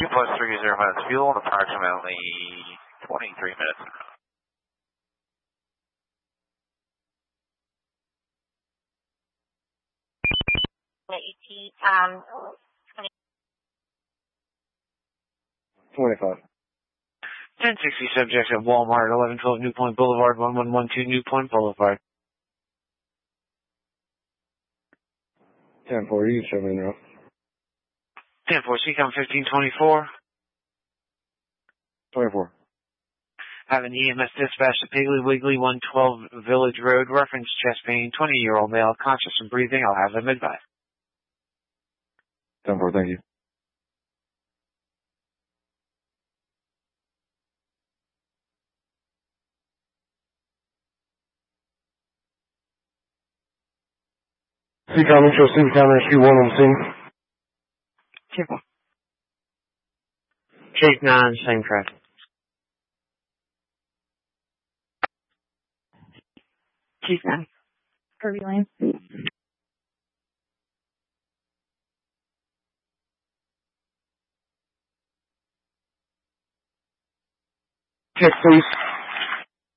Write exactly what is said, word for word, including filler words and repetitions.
two plus three zero minutes fuel in approximately twenty-three minutes. Um, twenty-five. ten sixty subjects at Walmart, eleven twelve New Point Boulevard, one one one two New Point Boulevard. ten four, you can show me now. ten four, C COM fifteen twenty-four. twenty-four. Have an E M S dispatch to Piggly Wiggly, one twelve Village Road, reference chest pain, twenty-year-old male, conscious and breathing. I'll have them advised. ten four, thank you. C COM, intro, C COM, rescue one on scene. Chase nine, same track. Chief nine. Kirby Lane. Check, please.